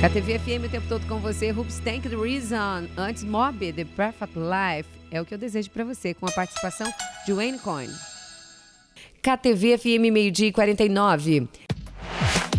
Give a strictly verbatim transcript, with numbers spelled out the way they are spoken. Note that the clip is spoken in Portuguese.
K T V F M o tempo todo com você, Hoobastank, The Reason, antes Mob, The Perfect Life, é o que eu desejo pra você, com a participação de Wayne Coyne. K T V F M, meio-dia e quarenta e nove.